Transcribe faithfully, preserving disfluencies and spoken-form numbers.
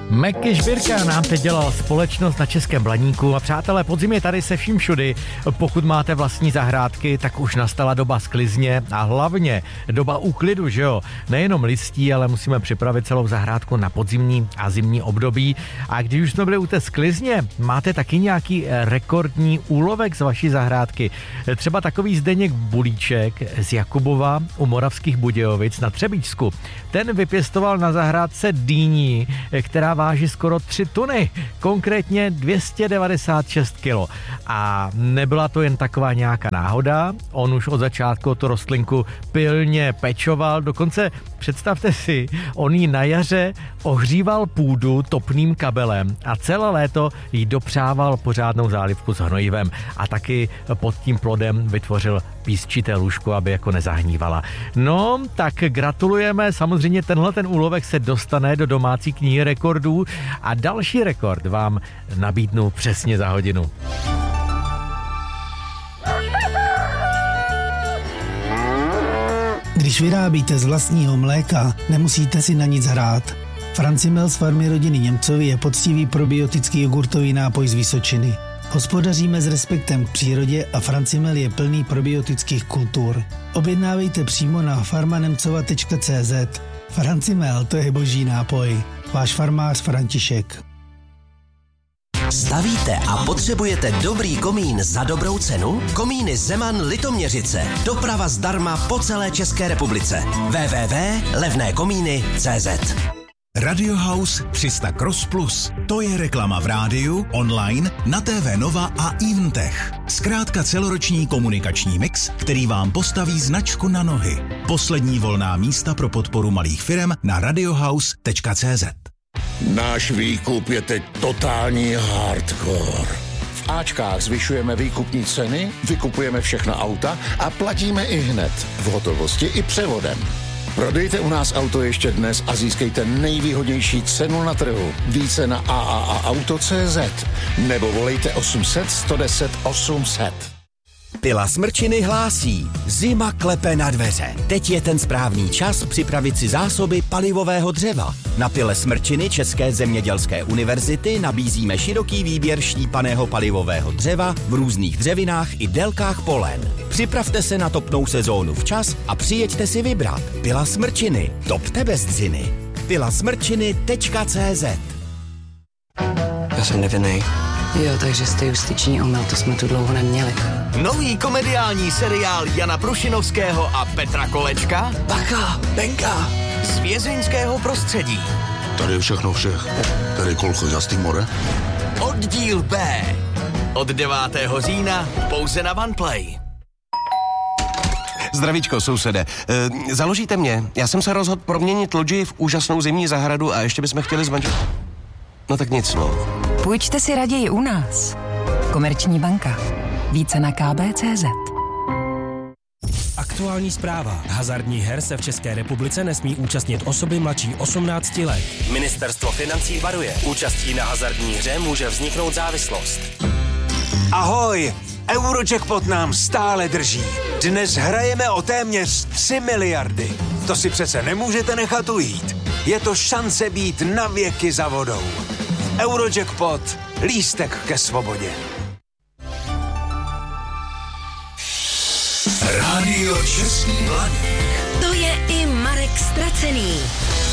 Meky Žbírka nám teď dělal společnost na Českém Blaníku a přátelé, podzim je tady se vším všudy. Pokud máte vlastní zahrádky, tak už nastala doba sklizně a hlavně doba úklidu, že jo? Nejenom listí, ale musíme připravit celou zahrádku na podzimní a zimní období. A když už jsme byli u té sklizně, máte taky nějaký rekordní úlovek z vaší zahrádky? Třeba takový Zdeněk Bulíček z Jakubova u Moravských Budějovic na Třebíčsku. Ten vypěstoval na zahrádce dýní, která váží skoro tři tuny, konkrétně dvě stě devadesát šest kilo. A nebyla to jen taková nějaká náhoda, on už od začátku tu rostlinku pilně pečoval, dokonce představte si, on jí na jaře ohříval půdu topným kabelem a celé léto jí dopřával pořádnou zálivku s hnojivem a taky pod tím plodem vytvořil písčité lůžko, aby jako nezahnívala. No, tak gratulujeme, samozřejmě tenhle ten úlovek se dostane do domácí knihy rekordů a další rekord vám nabídnu přesně za hodinu. Když vyrábíte z vlastního mléka, nemusíte si na nic hrát. Francimel z farmy rodiny Němcovi je poctivý probiotický jogurtový nápoj z Vysočiny. Hospodaříme s respektem k přírodě a Francimel je plný probiotických kultur. Objednávejte přímo na farmanemcova tečka cé zet. Francimel, to je boží nápoj. Váš farmář František. Stavíte a potřebujete dobrý komín za dobrou cenu? Komíny Zeman Litoměřice. Doprava zdarma po celé České republice. w w w tečka levné komíny tečka cé zet. Radio House tři sta Cross Plus. To je reklama v rádiu, online, na té vé Nova a Eventech. Zkrátka celoroční komunikační mix, který vám postaví značku na nohy. Poslední volná místa pro podporu malých firem na radiohouse tečka cé zet. Náš výkup je teď totální hardcore. V Ačkách zvyšujeme výkupní ceny, vykupujeme všechna auta a platíme i hned, v hotovosti i převodem. Prodejte u nás auto ještě dnes a získejte nejvýhodnější cenu na trhu. Více na a a a auto tečka cé zet nebo volejte osm set, sto deset, osm set. Pila Smrčiny hlásí. Zima klepe na dveře. Teď je ten správný čas připravit si zásoby palivového dřeva. Na Pile Smrčiny České zemědělské univerzity nabízíme široký výběr štípaného palivového dřeva v různých dřevinách i délkách polen. Připravte se na topnou sezónu včas a přijeďte si vybrat. Pila Smrčiny. Topte bez dřiny. pila smrčiny tečka cé zet. Já jsem nevinnej. Jo, takže jste justiční omyl, to jsme tu dlouho neměli. Nový komediální seriál Jana Prušinovského a Petra Kolečka. Bacha, Benka. Z vězeňského prostředí. Tady je všechno všech. Tady kolcho Jasný more. Oddíl B. Od devátého října pouze na OnePlay. Zdravíčko, sousede. E, založíte mě? Já jsem se rozhodl proměnit lodži v úžasnou zimní zahradu a ještě bychom chtěli zmanžit... No tak nic, no. Půjčte si raději u nás. Komerční banka. Více na ká bé tečka cé zet. Aktuální zpráva. Hazardních her se v České republice nesmí účastnit osoby mladší osmnácti let. Ministerstvo financí varuje. Účastí na hazardní hře může vzniknout závislost. Ahoj! Eurojackpot nám stále drží. Dnes hrajeme o téměř tři miliardy. To si přece nemůžete nechat ujít. Je to šance být na věky za vodou. Eurojackpot. Lístek ke svobodě. Rádio Český Blaník. To je i Marek Ztracený.